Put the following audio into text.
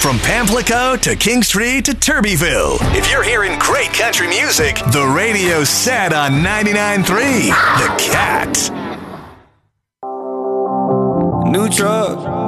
From Pamplico to King Street to Turbyville. If you're hearing great country music, the radio's set on 99.3 The Cat. New truck,